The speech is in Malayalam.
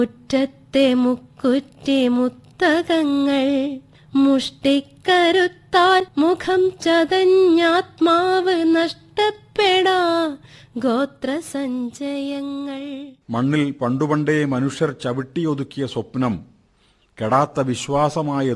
മുറ്റത്തെ മുക്കുറ്റി മുത്തകങ്ങൾ മുഷ്ടിക്കരുത്താൽ മുഖം ചതഞ്ഞാത്മാവ് നഷ്ടപ്പെടാ ഗോത്രസഞ്ചയങ്ങൾ. മണ്ണിൽ പണ്ടുപണ്ടേ മനുഷ്യർ ചവിട്ടിയൊതുക്കിയ സ്വപ്നം കെടാത്ത വിശ്വാസമായി